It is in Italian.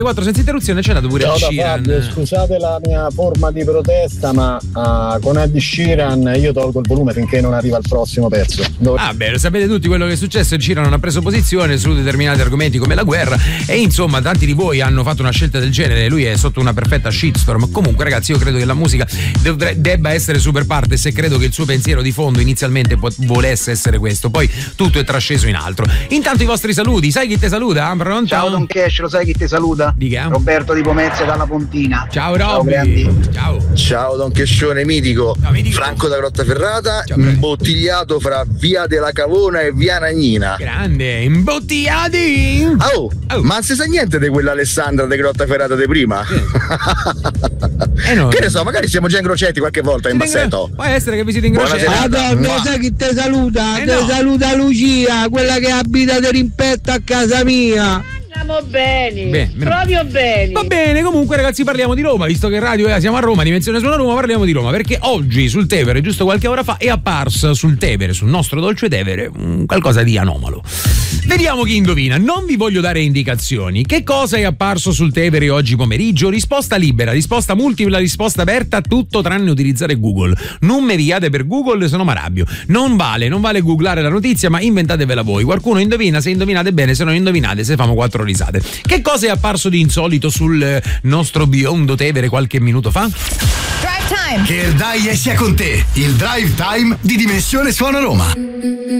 4 senza interruzione, c'è dato pure Ciao Ed da Sheeran. Fabio, scusate la mia forma di protesta, ma con Ed Sheeran io tolgo il volume finché non arriva il prossimo pezzo. Lo sapete tutti quello che è successo. Ed Sheeran non ha preso posizione su determinati argomenti come la guerra, e insomma tanti di voi hanno fatto una scelta del genere. Lui è sotto una perfetta shitstorm. Comunque ragazzi, io credo che la musica debba essere super partes, e credo che il suo pensiero di fondo inizialmente volesse essere questo, poi tutto è trasceso in altro. Intanto i vostri saluti, sai chi te saluta? Pronto? Ciao Don Cash, lo sai chi ti saluta? Dica. Roberto di Pomezia dalla Pontina. Ciao Robby. Ciao Don Cashone mitico. Franco da Grottaferrata, imbottigliato fra via della Cavona e via Nagnina. Grande, imbottigliati. Ma non si sa niente di quella Alessandra di Grottaferrata di prima? No. Che ne so, magari siamo già incrociati qualche volta in bassetto. Può essere che vi siete incrociati. Madonna, sai chi te saluta? Saluta Lucia, quella che abita di rimpetto a casa mia. Stiamo bene, proprio bene. Va bene, comunque ragazzi, parliamo di Roma, visto che radio siamo a Roma, Dimensione suona Roma, parliamo di Roma, perché oggi sul Tevere, giusto qualche ora fa, è apparsa sul Tevere, sul nostro dolce Tevere, qualcosa di anomalo. Vediamo chi indovina. Non vi voglio dare indicazioni. Che cosa è apparso sul Tevere oggi pomeriggio? Risposta libera, risposta multipla, risposta aperta, tutto tranne utilizzare Google. Non mi viate per Google, se no m'arrabbio. Non vale googlare la notizia, ma inventatevela voi. Qualcuno indovina, se indovinate bene, se non indovinate, se famo 4 risate. Che cosa è apparso di insolito sul nostro biondo Tevere qualche minuto fa? Drive Time. Che il dai sia con te. Il Drive Time di Dimensione Suona Roma.